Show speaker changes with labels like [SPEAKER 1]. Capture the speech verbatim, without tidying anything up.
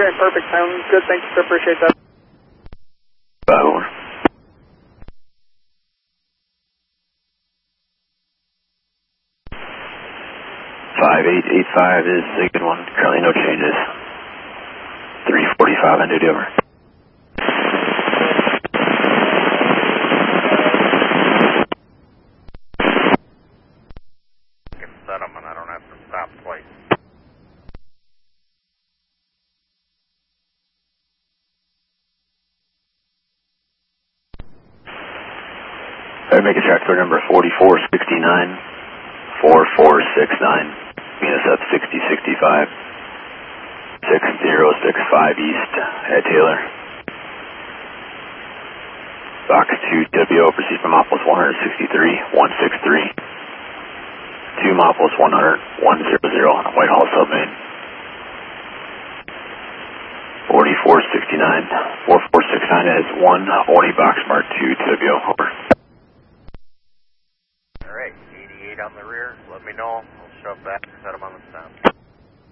[SPEAKER 1] Alright, perfect. Sounds good. Thank you, sir. Appreciate that.
[SPEAKER 2] Over. five eight eight five is a good one. Currently no changes. three forty-five on duty, over.
[SPEAKER 3] I can set them and I don't have to stop twice.
[SPEAKER 2] Alright, make a track for number forty-four sixty-nine, four four six nine. Mean us up sixty sixty-five, six zero six five east at Taylor. Box two W O, proceed from Mopolis one sixty-three, one sixty-three. two Mopolis one hundred, one hundred on Whitehall Submain. forty-four sixty-nine, four four six nine is one, only box mark two W O, over.
[SPEAKER 3] Alright, eighty-eight on the rear, let me know. I'll shove back and set them on the stop.